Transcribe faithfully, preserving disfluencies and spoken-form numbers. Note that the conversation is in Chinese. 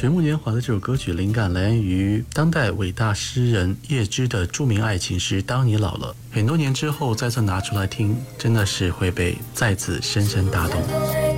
水木年华的这首歌曲灵感来源于当代伟大诗人叶芝的著名爱情诗《当你老了》，很多年之后再次拿出来听，真的是会被再次深深打动。